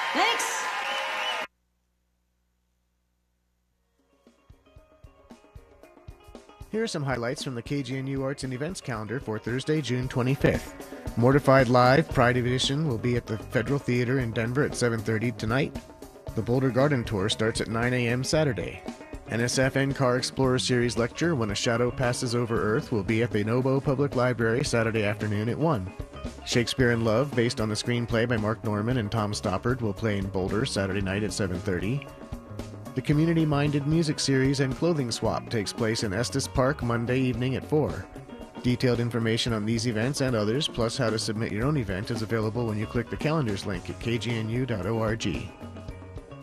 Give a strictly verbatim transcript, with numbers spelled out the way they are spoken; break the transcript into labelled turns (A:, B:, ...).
A: Thanks!
B: Here are some highlights from the K G N U Arts and Events calendar for Thursday, June twenty-fifth. Mortified Live Pride Edition will be at the Federal Theater in Denver at seven thirty tonight. The Boulder Garden Tour starts at nine a m Saturday. N S F N-Car Explorer Series lecture When a Shadow Passes Over Earth will be at the Nobo Public Library Saturday afternoon at one. Shakespeare in Love, based on the screenplay by Mark Norman and Tom Stoppard, will play in Boulder Saturday night at seven thirty. The community-minded music series and clothing swap takes place in Estes Park Monday evening at four. Detailed information on these events and others, plus how to submit your own event, is available when you click the calendars link at k g n u dot org.